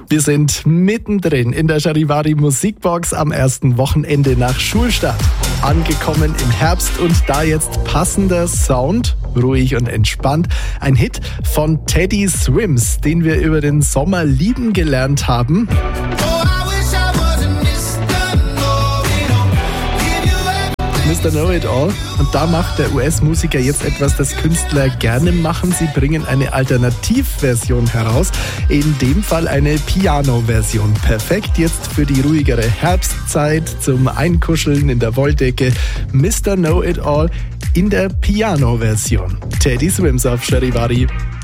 Wir sind mittendrin in der Charivari Musikbox am ersten Wochenende nach Schulstart. Angekommen im Herbst und da jetzt passender Sound, ruhig und entspannt. Ein Hit von Teddy Swims, den wir über den Sommer lieben gelernt haben. Mr. Know-It-All. Und da macht der US-Musiker jetzt etwas, das Künstler gerne machen. Sie bringen eine Alternativversion heraus. In dem Fall eine Piano-Version. Perfekt jetzt für die ruhigere Herbstzeit, zum Einkuscheln in der Wolldecke. Mr. Know-It-All in der Piano-Version. Teddy Swims auf Charivari.